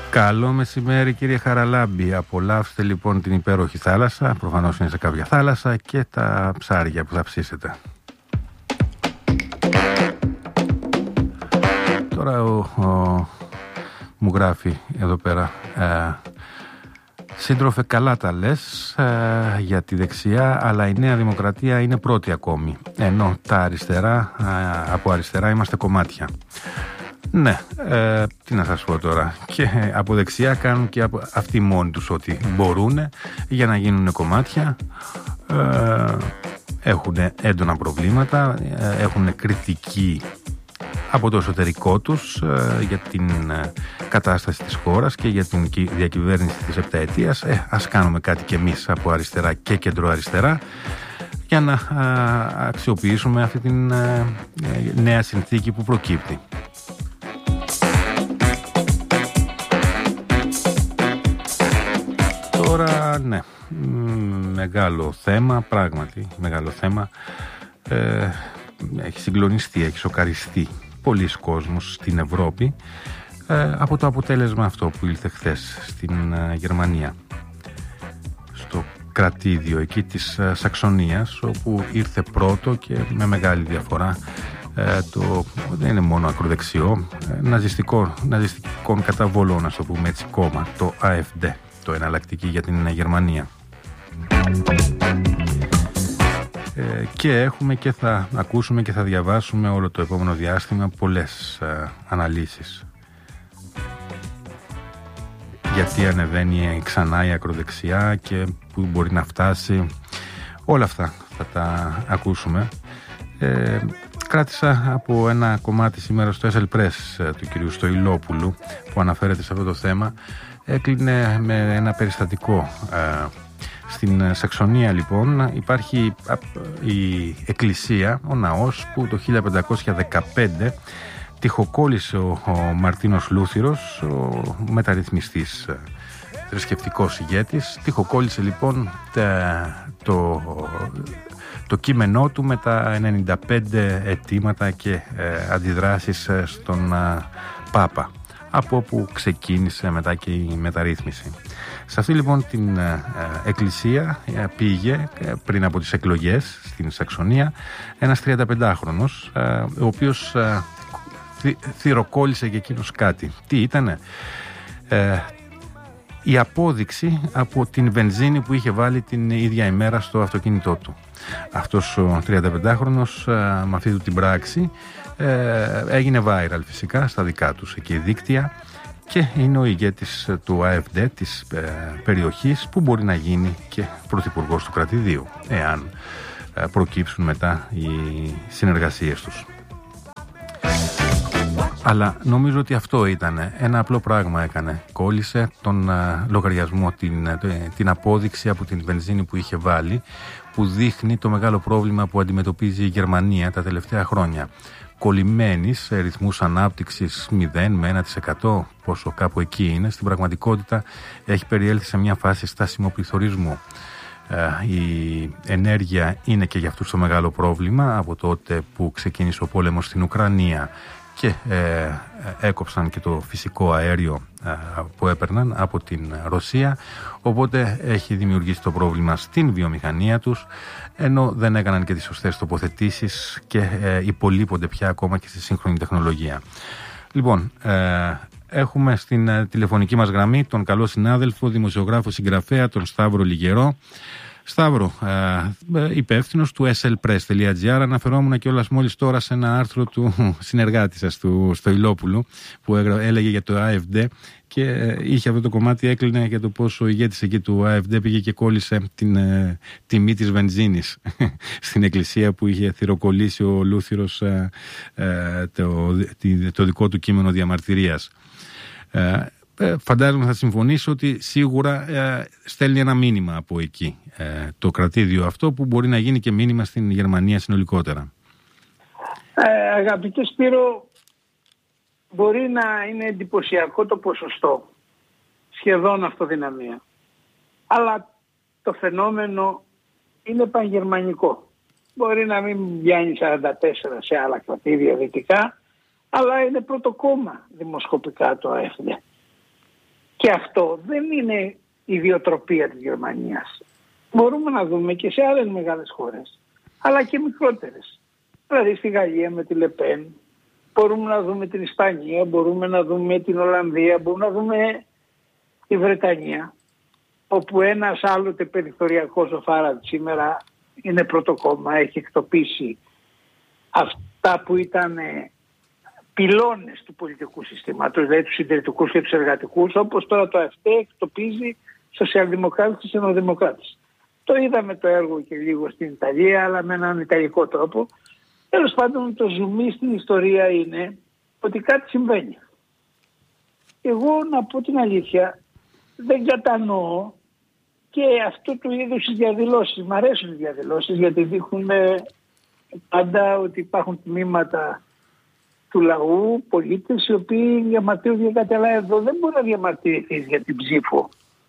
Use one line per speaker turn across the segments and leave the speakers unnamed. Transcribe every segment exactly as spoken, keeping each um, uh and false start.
Καλό μεσημέρι κύριε Χαραλάμπη. Απολαύστε λοιπόν την υπέροχη θάλασσα, προφανώς είναι σε κάποια θάλασσα, και τα ψάρια που θα ψήσετε. Τώρα ο, ο, μου γράφει εδώ πέρα, ε, σύντροφε, καλά τα λες ε, για τη δεξιά, αλλά η Νέα Δημοκρατία είναι πρώτη ακόμη, ενώ τα αριστερά, ε, από αριστερά είμαστε κομμάτια. Ναι, ε, τι να σας πω τώρα, και από δεξιά κάνουν και από αυτοί μόνοι τους ό,τι μπορούν για να γίνουν κομμάτια. ε, έχουν έντονα προβλήματα, ε, έχουν κριτική από το εσωτερικό τους ε, για την ε, κατάσταση της χώρας και για την διακυβέρνηση της επταετίας. ε, ας κάνουμε κάτι κι εμείς από αριστερά και κεντροαριστερά για να ε, αξιοποιήσουμε αυτή την ε, ε, νέα συνθήκη που προκύπτει. Τώρα, ναι, μεγάλο θέμα, πράγματι, μεγάλο θέμα. Ε, έχει συγκλονιστεί, έχει σοκαριστεί πολλοί κόσμος στην Ευρώπη ε, από το αποτέλεσμα αυτό που ήλθε χθες στην ε, Γερμανία. Στο κρατήδιο εκεί της ε, Σαξονίας, όπου ήρθε πρώτο και με μεγάλη διαφορά ε, το, δεν είναι μόνο ακροδεξιό, ε, ναζιστικό, ναζιστικών καταβολών, να το πούμε έτσι, κόμμα, το Α Εφ Ντι, το εναλλακτική για την Γερμανία. Ε, και έχουμε και θα ακούσουμε και θα διαβάσουμε όλο το επόμενο διάστημα πολλές ε, αναλύσεις. Γιατί ανεβαίνει ξανά η ακροδεξιά και πού μπορεί να φτάσει. Όλα αυτά θα τα ακούσουμε. Ε, κράτησα από ένα κομμάτι σήμερα στο Esselpress ε, του κυρίου Στοηλόπουλου που αναφέρεται σε αυτό το θέμα. Έκλεινε με ένα περιστατικό. Ε, στην Σαξονία λοιπόν υπάρχει η εκκλησία, ο ναός, που το χίλια πεντακόσια δεκαπέντε τυχοκόλλησε ο, ο Μαρτίνος Λούθυρος, ο μεταρρυθμιστής θρησκευτικός ηγέτης. Τυχοκόλλησε λοιπόν τα, το, το κείμενό του με τα ενενήντα πέντε αιτήματα και ε, αντιδράσεις στον ε, Πάπα, από όπου ξεκίνησε μετά και η μεταρρύθμιση. Σε αυτή λοιπόν την ε, εκκλησία ε, πήγε ε, πριν από τις εκλογές στην Σαξονία ένας τριανταπεντάχρονος, ε, ο οποίος ε, θυ, θυροκόλλησε και εκείνος κάτι. Τι ήτανε? Ε, η απόδειξη από την βενζίνη που είχε βάλει την ίδια ημέρα στο αυτοκίνητό του. Αυτός ο τριανταπεντάχρονος ε, με αυτή του την πράξη ε, έγινε viral φυσικά στα δικά τους εκεί δίκτυα και είναι ο ηγέτης του Α Εφ Ντι της ε, περιοχής, που μπορεί να γίνει και πρωθυπουργός του κρατηδίου εάν ε, προκύψουν μετά οι συνεργασίες τους. Αλλά νομίζω ότι αυτό ήταν ένα απλό πράγμα έκανε. Κόλλησε τον uh, λογαριασμό, την, uh, την απόδειξη από την βενζίνη που είχε βάλει, που δείχνει το μεγάλο πρόβλημα που αντιμετωπίζει η Γερμανία τα τελευταία χρόνια. Κολλημένη σε ρυθμούς ανάπτυξης μηδέν με ένα τοις εκατό, πόσο κάπου εκεί είναι, στην πραγματικότητα έχει περιέλθει σε μια φάση στασιμοπληθωρισμού. Uh, η ενέργεια είναι και για αυτούς το μεγάλο πρόβλημα από τότε που ξεκίνησε ο πόλεμος στην Ουκρανία και ε, έκοψαν και το φυσικό αέριο ε, που έπαιρναν από την Ρωσία, οπότε έχει δημιουργήσει το πρόβλημα στην βιομηχανία τους, ενώ δεν έκαναν και τις σωστές τοποθετήσεις και ε, υπολείπονται πια ακόμα και στη σύγχρονη τεχνολογία. Λοιπόν, ε, έχουμε στην ε, τηλεφωνική μας γραμμή τον καλό συνάδελφο, δημοσιογράφο, συγγραφέα, τον Σταύρο Λιγερό. Σταύρο, ε, υπεύθυνος του Esselpress τελεία τζι άρ, αναφερόμουν κιόλας μόλις τώρα σε ένα άρθρο του συνεργάτη σας, του Στοηλόπουλου, που έλεγε για το Α Εφ Ντι και είχε αυτό το κομμάτι, έκλεινε για το πόσο ο ηγέτης εκεί του Α Εφ Ντι πήγε και κόλλησε την ε, τιμή της βενζίνης στην εκκλησία που είχε θυροκολλήσει ο Λούθυρος ε, ε, το, το δικό του κείμενο διαμαρτυρίας. Ε, Ε, φαντάζομαι θα συμφωνήσω ότι σίγουρα ε, στέλνει ένα μήνυμα από εκεί ε, το κρατήδιο αυτό, που μπορεί να γίνει και μήνυμα στην Γερμανία συνολικότερα.
Ε, αγαπητέ Σπύρο, μπορεί να είναι εντυπωσιακό το ποσοστό, σχεδόν αυτοδυναμία, αλλά το φαινόμενο είναι παγερμανικό. Μπορεί να μην πιάνει σαράντα τέσσερα σε άλλα κρατήδια δυτικά, αλλά είναι πρώτο κόμμα δημοσκοπικά το Α Εφ Ντι. Και αυτό δεν είναι ιδιοτροπία της Γερμανίας. Μπορούμε να δούμε και σε άλλες μεγάλες χώρες, αλλά και μικρότερες. Δηλαδή στη Γαλλία με τη Λεπέν, μπορούμε να δούμε την Ισπανία, μπορούμε να δούμε την Ολλανδία, μπορούμε να δούμε τη Βρετανία, όπου ένας άλλοτε περιθωριακός ο Φάραντ σήμερα είναι πρώτο κόμμα, έχει εκτοπίσει αυτά που ήταν πυλώνες του πολιτικού συστήματος, δηλαδή τους συντηρητικούς και τους εργατικούς, όπως τώρα το ΑΕΦΤΕ εκτοπίζει σοσιαλδημοκράτες και συνοδημοκράτες. Το είδαμε το έργο και λίγο στην Ιταλία, αλλά με έναν ιταλικό τρόπο. Τέλος πάντων, το ζουμί στην ιστορία είναι ότι κάτι συμβαίνει. Εγώ, να πω την αλήθεια, δεν κατανοώ και αυτού του είδους τις διαδηλώσεις. Μ' αρέσουν οι διαδηλώσεις γιατί δείχνουν πάντα ότι υπάρχουν τμήματα του λαού, πολίτες οι οποίοι διαμαρτύρονται για κάτι, αλλά εδώ δεν μπορεί να διαμαρτυρηθείς για την ψήφο.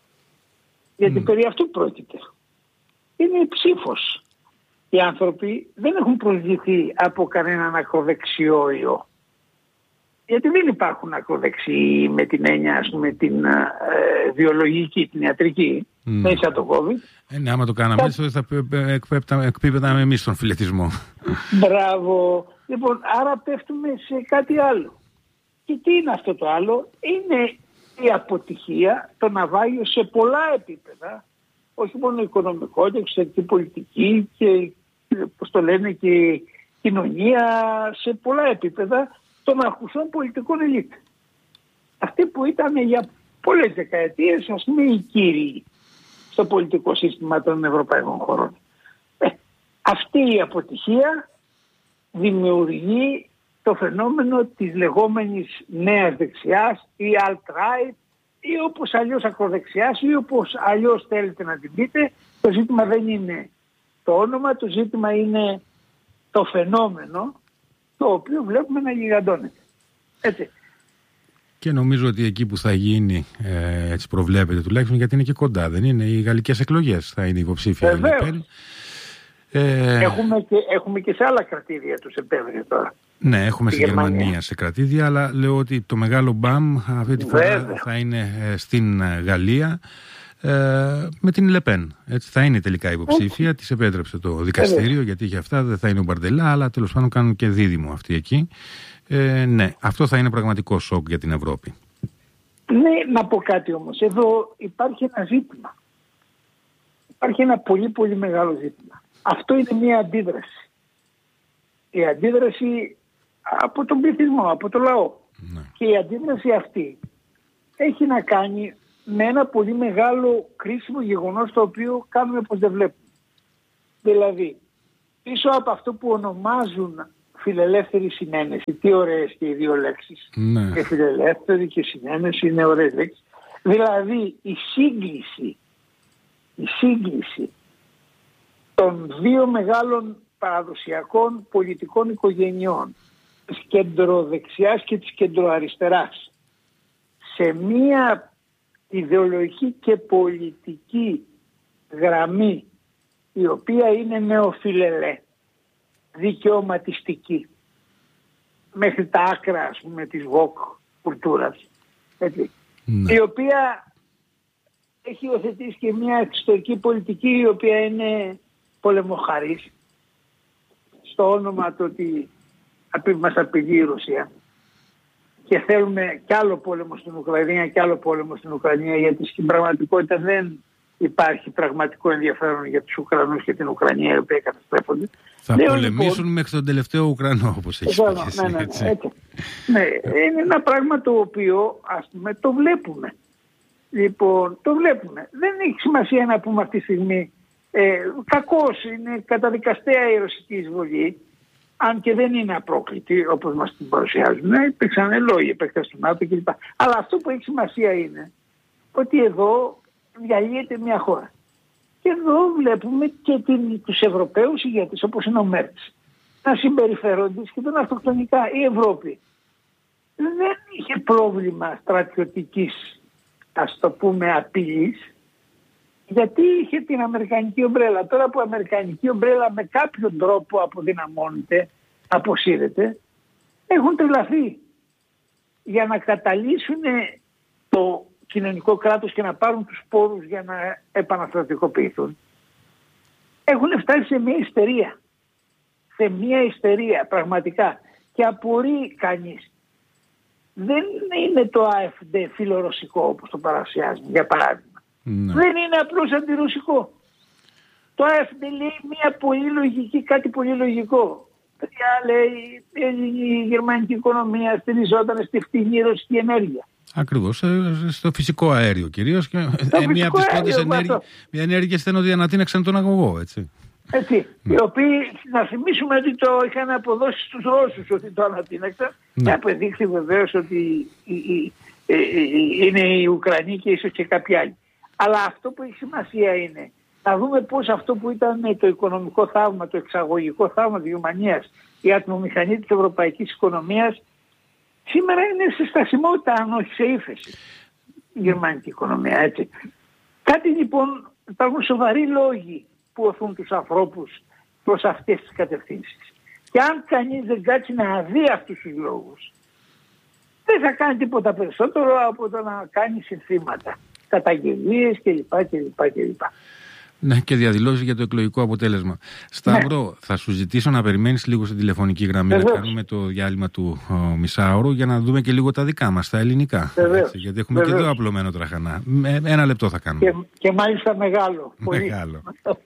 Γιατί mm. περί αυτού πρόκειται. Είναι η ψήφος. Οι άνθρωποι δεν έχουν προσβληθεί από κανέναν ακροδεξιό ιό. Γιατί δεν υπάρχουν ακροδεξιοί με την έννοια, ας πούμε, την ε, βιολογική, την ιατρική, mm. μέσα το COVID.
Ε, ναι, άμα το κάναμε έτσι, θα εκπίπταμε εμείς τον φιλετισμό.
Μπράβο. Λοιπόν, άρα πέφτουμε σε κάτι άλλο. Και τι είναι αυτό το άλλο? Είναι η αποτυχία, το ναυάγιο σε πολλά επίπεδα, όχι μόνο οικονομικό και εξωτερική πολιτική και, πώς το λένε, και κοινωνία, σε πολλά επίπεδα των αρχουσών πολιτικών ελίτ. Αυτοί που ήταν για πολλές δεκαετίες, ας πούμε, οι κύριοι στο πολιτικό σύστημα των ευρωπαϊκών χωρών. Ε, αυτή η αποτυχία δημιουργεί το φαινόμενο της λεγόμενης νέας δεξιάς ή alt-right ή όπως αλλιώς ακροδεξιάς ή όπως αλλιώς θέλετε να την πείτε. Το ζήτημα δεν είναι το όνομα, το ζήτημα είναι το φαινόμενο το οποίο βλέπουμε να γιγαντώνεται. Έτσι.
Και νομίζω ότι εκεί που θα γίνει, ε, έτσι προβλέπεται τουλάχιστον, γιατί είναι και κοντά, δεν είναι, οι γαλλικές εκλογές θα είναι υποψήφια.
Βεβαίως. Ε... Έχουμε, και, έχουμε και σε άλλα κρατήδια του Σεπτέμβριο τώρα.
Ναι, έχουμε στη Γερμανία. Γερμανία σε κρατήδια, αλλά λέω ότι το μεγάλο μπαμ αυτή τη φορά Βέβαια. θα είναι ε, στην Γαλλία ε, με την Λεπέν. Έτσι, θα είναι τελικά υποψήφια, της επέτρεψε το δικαστήριο, Βέβαια. γιατί για αυτά δεν θα είναι ο Μπαρντελά, αλλά τέλος πάντων κάνουν και δίδυμο αυτοί εκεί. Ε, ναι, αυτό θα είναι πραγματικό σοκ για την Ευρώπη.
Ναι, να πω κάτι όμως. Εδώ υπάρχει ένα ζήτημα. Υπάρχει ένα πολύ πολύ μεγάλο ζήτημα. Αυτό είναι μια αντίδραση. Η αντίδραση από τον πληθυσμό, από το λαό. Ναι. Και η αντίδραση αυτή έχει να κάνει με ένα πολύ μεγάλο κρίσιμο γεγονός, το οποίο κάνουμε πως δεν βλέπουμε. Δηλαδή, πίσω από αυτό που ονομάζουν φιλελεύθερη συνένεση, τι ωραίες και οι δύο λέξεις. Ναι. Και φιλελεύθερη και συνένεση είναι ωραίες λέξεις. Δηλαδή, η σύγκληση, η σύγκληση των δύο μεγάλων παραδοσιακών πολιτικών οικογενειών, της κεντροδεξιάς και της κεντροαριστεράς, σε μία ιδεολογική και πολιτική γραμμή η οποία είναι νεοφιλελέ, δικαιωματιστική, μέχρι τα άκρα, ας πούμε, της βοκ κουλτούρας, έτσι, ναι. η οποία έχει υιοθετήσει και μια εξωτερική πολιτική η οποία είναι πολεμοχαρής, στο όνομα του ότι μας απειλεί η Ρωσία και θέλουμε κι άλλο πόλεμο στην Ουκρανία κι άλλο πόλεμο στην Ουκρανία, γιατί στην πραγματικότητα δεν υπάρχει πραγματικό ενδιαφέρον για τους Ουκρανούς και την Ουκρανία, οι οποίοι καταστρέφονται.
Θα Λέω, πολεμήσουν λοιπόν, μέχρι τον τελευταίο Ουκρανό, όπως έχει πει εσύ. Ναι, ναι,
έτσι. Έτσι. Ναι, είναι ένα πράγμα το οποίο, ας πούμε, το βλέπουμε. Λοιπόν, το βλέπουμε. Δεν έχει σημασία να πούμε αυτή τη στιγμή ε, κακώς είναι καταδικαστέα η ρωσική εισβολή, αν και δεν είναι απρόκλητη όπως μας την παρουσιάζουν. Ναι, υπήρξαν λόγοι επέκταση του ΝΑΤΟ κλπ. Αλλά αυτό που έχει σημασία είναι ότι εδώ διαλύεται μια χώρα. Και εδώ βλέπουμε και την, τους Ευρωπαίους ηγέτες όπως είναι ο Μέρτς να συμπεριφέρονται σχεδόν αυτοκτονικά. Η Ευρώπη δεν είχε πρόβλημα στρατιωτικής, ας το πούμε, απειλής, γιατί είχε την αμερικανική ομπρέλα. Τώρα που η αμερικανική ομπρέλα με κάποιον τρόπο αποδυναμώνεται, αποσύρεται, έχουν τρελαθεί για να καταλύσουν το, κοινωνικό κράτος και να πάρουν τους πόρους για να επαναστατικοποιηθούν. Έχουν φτάσει σε μια ιστερία. Σε μια ιστερία πραγματικά. Και απορεί κανείς. Δεν είναι το ΑΕΦΝΤ φιλορωσικό όπως το παρουσιάζουν, για παράδειγμα. Ναι. Δεν είναι απλώς αντιρωσικό. Το ΑΕΦΝΤ λέει μια πολύ λογική, κάτι πολύ λογικό. Παιδιά, λέει, η γερμανική οικονομία στηριζόταν στη φτηνή ρωσική ενέργεια.
Ακριβώς, στο φυσικό αέριο κυρίως. Και μια από τις πρώτες ενέργειες ήταν ότι ανατείναξαν τον αγωγό, έτσι.
Έτσι, mm. οι οποίοι, να θυμίσουμε ότι το είχαν αποδώσει στους Ρώσους ότι το ανατείναξαν mm. και απεδείχθη βεβαίως ότι η, η, η, η, είναι οι Ουκρανοί και ίσως και κάποιοι άλλοι. Αλλά αυτό που έχει σημασία είναι να δούμε πώς αυτό που ήταν το οικονομικό θαύμα, το εξαγωγικό θαύμα της Γερμανίας, η ατμομηχανή της ευρωπαϊκής οικονομίας, σήμερα είναι σε στασιμότητα, αν όχι σε ύφεση, η γερμανική οικονομία, έτσι. Κάτι λοιπόν, υπάρχουν σοβαροί λόγοι που οθούν τους ανθρώπους προς αυτές τις κατευθύνσεις. Και αν κανείς δεν κάτσει να δει αυτούς τους λόγους, δεν θα κάνει τίποτα περισσότερο από το να κάνει συνθήματα, καταγγελίες κλπ. κλπ, κλπ.
Ναι, και διαδηλώσεις για το εκλογικό αποτέλεσμα. Σταύρο, ναι. θα σου ζητήσω να περιμένεις λίγο στην τηλεφωνική γραμμή, Βεβαίως. να κάνουμε το διάλειμμα του ο, μισάωρου για να δούμε και λίγο τα δικά μας, τα ελληνικά. Έτσι, γιατί έχουμε Βεβαίως. και εδώ απλωμένο τραχανά. Με, ένα λεπτό θα κάνουμε.
Και, και μάλιστα μεγάλο.
Μεγάλο.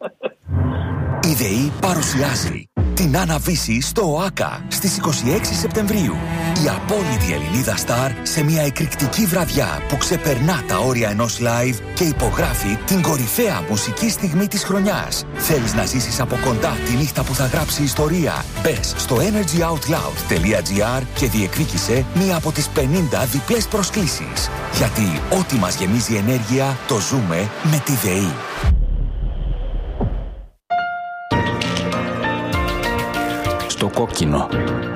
Η ΔΕΗ παρουσιάζει την Άννα-Βύση στο ΟΑΚΑ στις είκοσι έξι Σεπτεμβρίου. Η απόλυτη Ελληνίδα στάρ σε μια εκρηκτική βραδιά που ξεπερνά τα όρια ενός live και υπογράφει την κορυφαία μουσική στιγμή της χρονιάς. Θέλεις να ζήσεις από κοντά τη νύχτα που θα γράψει ιστορία? Μπες στο energyoutloud.gr και διεκδίκησε μία από τις πενήντα διπλές προσκλήσεις. Γιατί ό,τι μας γεμίζει ενέργεια το ζούμε με τη ΔΕΗ.
Στο κόκκινο.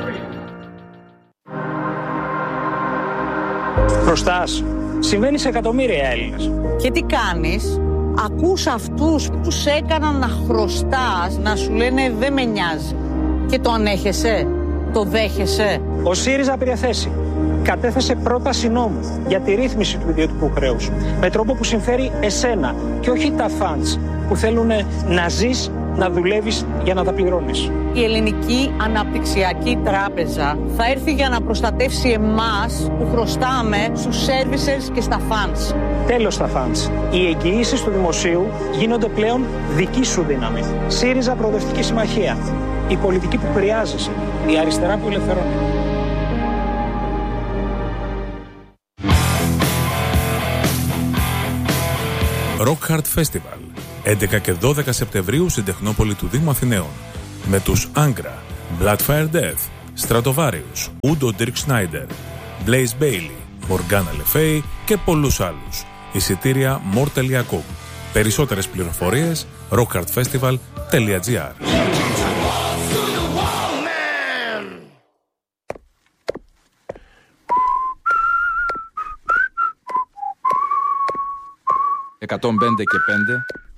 Χρωστάς. Συμβαίνει σε εκατομμύρια Έλληνες.
Και τι κάνεις? Ακούς αυτούς που σε έκαναν να χρωστάς, να σου λένε δεν με νοιάζει. Και το ανέχεσαι? Το δέχεσαι?
Ο ΣΥΡΙΖΑ πήρε θέση. Κατέθεσε πρόταση νόμου για τη ρύθμιση του ιδιωτικού χρέους. Με τρόπο που συμφέρει εσένα και όχι τα φαντς που θέλουν να ζεις, να δουλεύεις για να τα πληρώνεις.
Η Ελληνική Αναπτυξιακή Τράπεζα θα έρθει για να προστατεύσει εμάς που χρωστάμε στους services και στα funds.
Τέλος στα funds. Οι εγγυήσεις του δημοσίου γίνονται πλέον δική σου δύναμη. ΣΥΡΙΖΑ Προοδευτική Συμμαχία. Η πολιτική που χρειάζεσαι. Η αριστερά που ελευθερώνει.
Rock Hard Festival. έντεκα και δώδεκα Σεπτεμβρίου στην Τεχνόπολη του Δήμου Αθηναίων. Με τους Angra, Bloodfire Death, Stratovarius, Udo Dirk Schneider, Blaze Bailey, Morgana Le Fay και πολλούς άλλους. Εισιτήρια more τελεία com. Περισσότερες πληροφορίες rockhardfestival τελεία gr.
εκατόν πέντε και πέντε